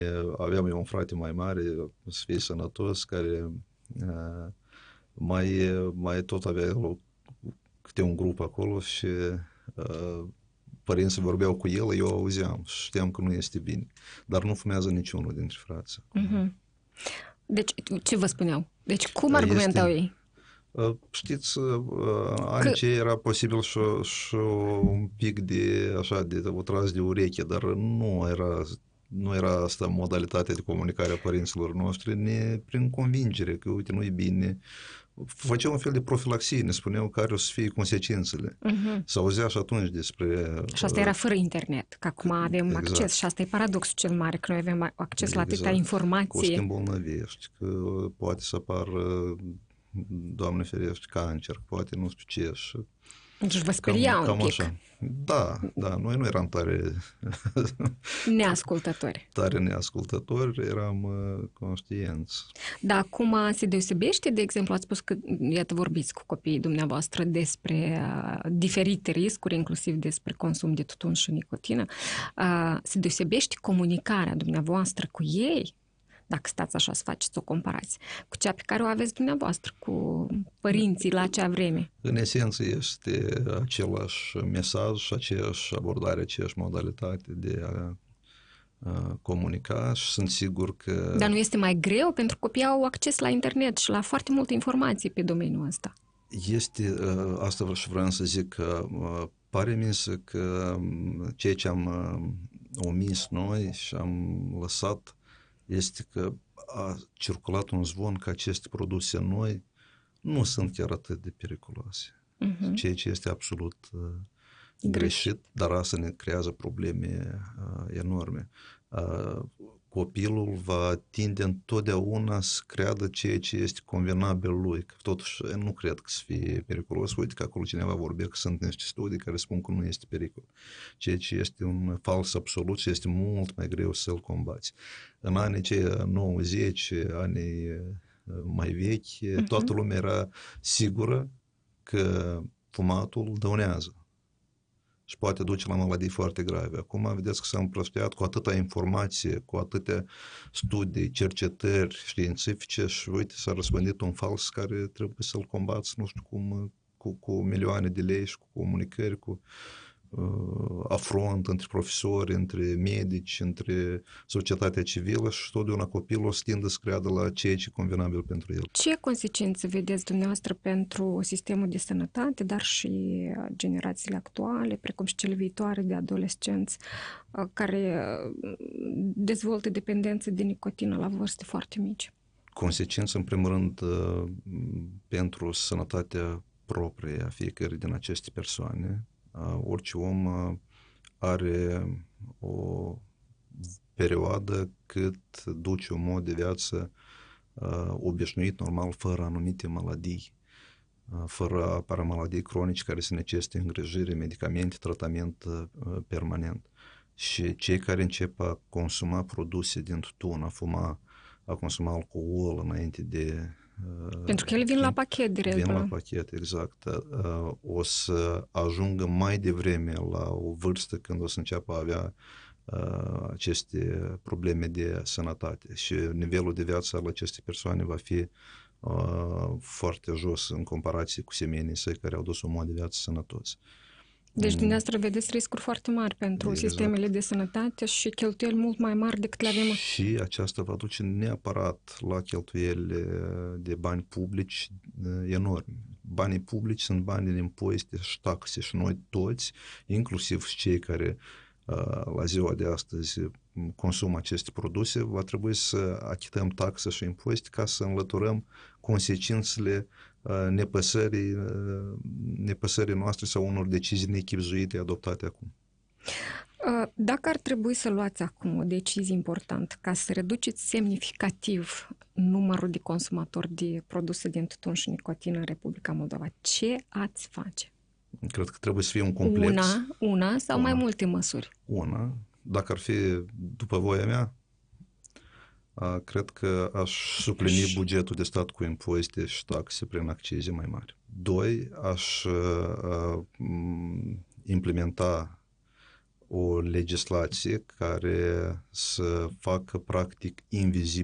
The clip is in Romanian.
Aveam eu un frate mai mare, să fie sănătos, care mai tot avea câte un grup acolo și părinții vorbeau cu el, eu auzeam și știam că nu este bine. Dar nu fumează niciunul dintre frați. Deci, ce vă spuneau? Deci, cum argumentau Este, ei? Știți, anii era posibil și un pic de, așa, de o tras de ureche, dar nu era asta modalitatea de comunicare a părinților noștri, prin convingere că, uite, nu e bine. Făceau un fel de profilaxie, ne spuneau care o să fie consecințele. S-auzea și atunci despre... Și asta era fără internet, că acum avem acces și asta e paradoxul cel mare, că noi avem acces la atâta informație. Că o să te îmbolnăvești, că poate să apară, Doamne ferește, cancer, poate nu știu ce și... Deci vă speriau un pic. Așa. Da, noi nu eram tare... Neascultători. Tare neascultători, eram conștienți. Dar acum se deosebește, de exemplu, ați spus că, iată, vorbiți cu copiii dumneavoastră despre diferite riscuri, inclusiv despre consum de tutun și nicotină. Se deosebește comunicarea dumneavoastră cu ei, dacă stați așa să faceți o comparație, cu cea pe care o aveți dumneavoastră, cu părinții la acea vreme? În esență este același mesaj, aceeași abordare, aceeași modalitate de a comunica și sunt sigur că... Dar nu este mai greu pentru că copiii au acces la internet și la foarte multe informații pe domeniul ăsta? Este, asta și vreau să zic, că pare mi că ceea ce am omis noi și am lăsat este că a circulat un zvon că aceste produse noi nu sunt chiar atât de periculoase. Ceea ce este absolut greșit, dar asta ne creează probleme enorme. Copilul va tinde întotdeauna să creadă ceea ce este convenabil lui, că totuși nu cred că să fie periculos. Uite că acolo cineva vorbea că sunt niște studii care spun că nu este pericol. Ceea ce este un fals absolut și este mult mai greu să-l combați. În anii cei 90, anii mai vechi, toată lumea era sigură că fumatul dăunează și poate duce la maladii foarte grave. Acum vedeți că s-a împrăștiat cu atâta informație, cu atâtea studii, cercetări științifice și uite s-a răspândit un fals care trebuie să-l combați, nu știu cum, cu milioane de lei și cu comunicări, cu afront între profesori, între medici, între societatea civilă și totdeauna copilul o să tindă să creadă la ceea ce e convenabil pentru el. Ce consecințe vedeți dumneavoastră pentru sistemul de sănătate, dar și generațiile actuale, precum și cele viitoare de adolescenți, care dezvoltă dependență de nicotină la vârste foarte mici? Consecințe, în primul rând, pentru sănătatea proprie a fiecărei din aceste persoane. Orice om are o perioadă cât duce un mod de viață obișnuit, normal, fără anumite maladii, fără a apăra maladii cronice care se necesită îngrijire, medicamente, tratament permanent. Și cei care încep a consuma produse din tutun, a fuma, a consuma alcool înainte de... Pentru că ele vin la pachet direct. Vin la pachet, exact. O să ajungă mai devreme la o vârstă când o să înceapă a avea aceste probleme de sănătate și nivelul de viață al acestei persoane va fi foarte jos în comparație cu semenii săi care au dus un mod de viață sănătos. Deci dumneavoastră vedeți riscuri foarte mari pentru sistemele de sănătate și cheltuieli mult mai mari decât le avem. Și aceasta va duce neapărat la cheltuieli de bani publici enormi. Banii publici sunt bani din impozite și taxe și noi toți, inclusiv cei care la ziua de astăzi consumă aceste produse, va trebui să achităm taxe și impozite ca să înlăturăm consecințele nepăsării noastre sau unor decizii nechibzuite adoptate acum. Dacă ar trebui să luați acum o decizie importantă ca să reduceți semnificativ numărul de consumatori de produse din tutun și nicotină în Republica Moldova, ce ați face? Cred că trebuie să fie un complex. Una sau mai multe măsuri? Una. Dacă ar fi după voia mea, cred că aș suplini bugetul de stat cu impozite și taxe prin accize mai mari. Doi, aș implementa o legislație care să facă practic invizibil